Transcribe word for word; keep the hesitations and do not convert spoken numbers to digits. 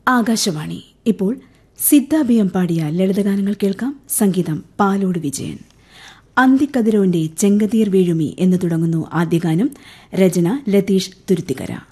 ആകാശവാണി. ഇപ്പോൾ സിദ്ധാഭിയം പാടിയ ലളിതഗാനങ്ങൾ കേൾക്കാം. സംഗീതം പാലോട് വിജയൻ. അന്തിക്കതിരോന്റെ ചെങ്കതീർ വീഴുമി എന്ന് തുടങ്ങുന്നു ആദ്യഗാനം. രചന ലതീഷ് തുരുത്തിക്കര.